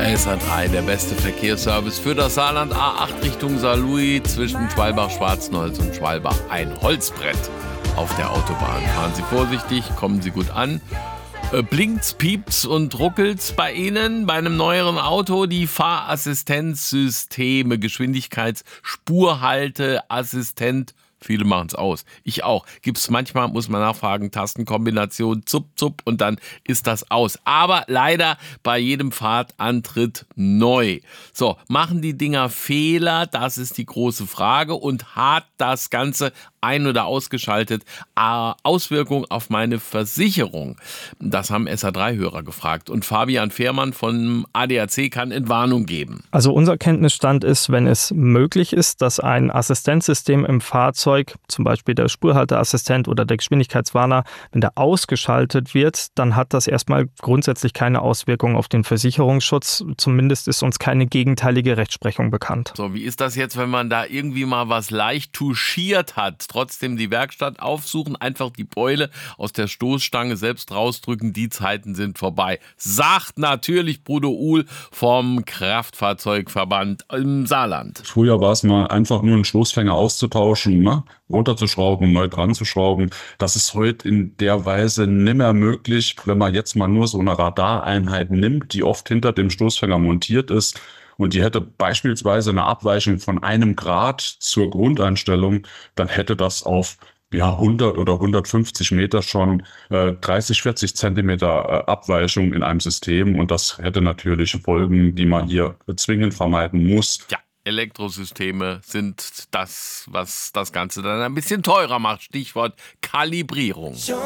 SA3, der beste Verkehrsservice für das Saarland. A8 Richtung Saarlouis zwischen Schwalbach-Schwarzenholz und Schwalbach. Ein Holzbrett auf der Autobahn. Fahren Sie vorsichtig, kommen Sie gut an. Blinkt's, piept's und ruckelt's bei Ihnen bei einem neueren Auto? Die Fahrassistenzsysteme, Geschwindigkeitsspurhalteassistent. Viele machen es aus. Ich auch. Gibt's manchmal, muss man nachfragen, Tastenkombination, zup, zup und dann ist das aus. Aber leider bei jedem Fahrtantritt neu. So, machen die Dinger Fehler? Das ist die große Frage. Und hat das Ganze ein- oder ausgeschaltet Auswirkungen auf meine Versicherung? Das haben SA3-Hörer gefragt. Und Fabian Fehrmann von ADAC kann Entwarnung geben. Also unser Kenntnisstand ist, wenn es möglich ist, dass ein Assistenzsystem im Fahrzeug, zum Beispiel der Spurhalteassistent oder der Geschwindigkeitswarner, wenn der ausgeschaltet wird, dann hat das erstmal grundsätzlich keine Auswirkungen auf den Versicherungsschutz. Zumindest ist uns keine gegenteilige Rechtsprechung bekannt. So, wie ist das jetzt, wenn man da irgendwie mal was leicht touchiert hat? Trotzdem die Werkstatt aufsuchen, einfach die Beule aus der Stoßstange selbst rausdrücken, die Zeiten sind vorbei. Sagt natürlich Bruder Uhl vom Kraftfahrzeugverband im Saarland. Früher war es mal einfach nur einen Stoßfänger auszutauschen, ne? Runterzuschrauben, neu dran zu schrauben. Das ist heute in der Weise nimmer möglich, wenn man jetzt mal nur so eine Radareinheit nimmt, die oft hinter dem Stoßfänger montiert ist. Und die hätte beispielsweise eine Abweichung von 1 Grad zur Grundeinstellung, dann hätte das auf 100 oder 150 Meter schon 30, 40 Zentimeter Abweichung in einem System. Und das hätte natürlich Folgen, die man hier zwingend vermeiden muss. Ja. Elektrosysteme sind das, was das Ganze dann ein bisschen teurer macht. Stichwort Kalibrierung.